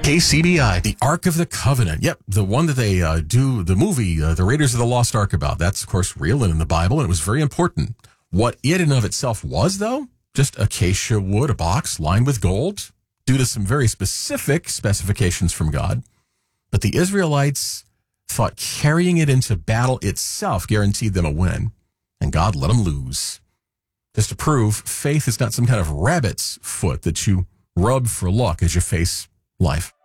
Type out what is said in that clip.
KCBI, the Ark of the Covenant. Yep, the one that they do the movie, The Raiders of the Lost Ark about. That's, of course, real and in the Bible, and it was very important. What it in and of itself was, though, just acacia wood, a box lined with gold, due to some very specific specifications from God. But the Israelites thought carrying it into battle itself guaranteed them a win, and God let them lose. Just to prove, faith is not some kind of rabbit's foot that you rub for luck as you face life.